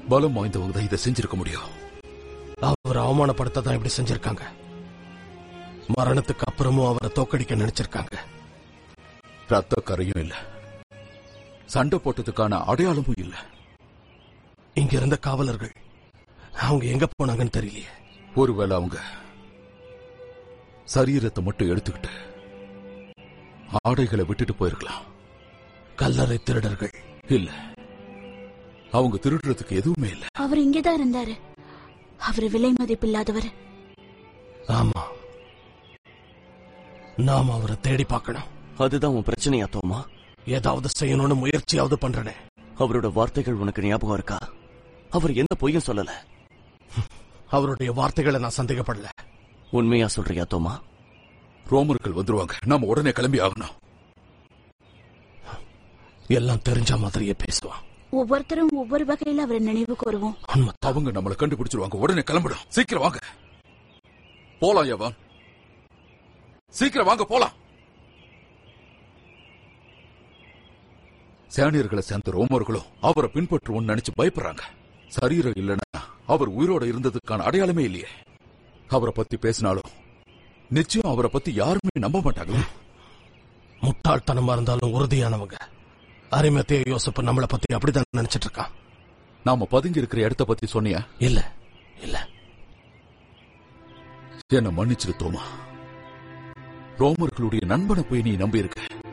பலம் வாய்ந்தவங்க தான் இதை செஞ்சிருக்க முடியும். அவர் அவமானப்படுத்த தான் இப்படி செஞ்சிருக்காங்க. மரணத்துக்கு அப்புறமும் அவரை தோக்கடிக்க நினைச்சிருக்காங்க. ரத்த கரையும் இல்ல, சண்டை போட்டதுக்கான அடையாளமும் இல்ல. இங்க இருந்த காவலர்கள் அவங்க எங்க போனாங்கன்னு தெரியலையே. ஒருவேளை அவங்க சரீரத்தை மட்டும் எடுத்துக்கிட்டு ஆடைகளை விட்டுட்டு போயிருக்கலாம். கல்லறை திருடர்கள் இல்ல, அவங்க திருடுறதுக்கு எதுவுமே இல்ல. அவர் இங்கேதான் இருந்தாரு. அவர் விலை மதிப்பில்லாதவர். ஆமா, நாம அவரை தேடி பார்க்கணும். அதுதான் உன் பிரச்சனையா தோமா? ஏதாவது செய்யணும்னு முயற்சியாவது பண்றனே. அவரோட வார்த்தைகள் உனக்கு ஞாபகம் இருக்கா? அவர் எந்த பொய்யும் சொல்லல. அவருடைய வார்த்தைகளை நான் சந்தேகப்படல. உண்மையா சொல்றியா தோமா? ரோமர்கள் வந்துருவாங்க, நாம உடனே கிளம்பி ஆகணும். எல்லாம் தெரிஞ்ச மாதிரியே பேசுவான். ஒவ்வொருத்தரும் ஒவ்வொரு வகையில அவரை நினைவு கூறுவோம். அவங்க நம்மளை கண்டுபிடிச்சிருவாங்க. உடனே கிளம்பிடும். சீக்கிரம் வாங்க, போலாம். யவான், சீக்கிரம் வாங்க, போலாம். சேனியர்களை சேர்ந்த ரோமர்களும் அவரை பின்பற்றுவோம்னு நினைச்சு பயப்படுறாங்க. சரீரம் இல்லைன்னா அவர் உயிரோட இருந்ததுக்கான அடையாளமே இல்லையே. அவரை பத்தி பேசினாலும் நிச்சயம் அவரை பத்தி யாருமே நம்ப மாட்டாங்களே. முட்டாள்தனமா இருந்தாலும் உறுதியானவங்க. அரிமத்திய யோசிப்பு நம்மளை பத்தி அப்படிதான் நினைச்சிட்டு இருக்கான். நாம பதுங்கி இருக்கிற இடத்த பத்தி சொன்னியா? இல்ல இல்ல. என்ன மன்னிச்சிரு தோமா. ரோமர்களுடைய நண்பனை போய் நீ நம்பி இருக்க.